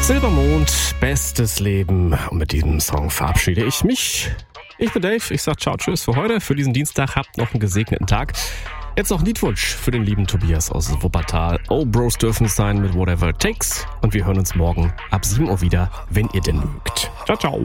Silbermond, bestes Leben. Und mit diesem Song verabschiede ich mich. Ich bin Dave, ich sag ciao, tschüss für heute, für diesen Dienstag. Habt noch einen gesegneten Tag. Jetzt noch ein Liedwunsch für den lieben Tobias aus Wuppertal. Oh, Bros dürfen es sein mit Whatever It Takes. Und wir hören uns morgen ab 7 Uhr wieder, wenn ihr denn mögt. Ciao, ciao.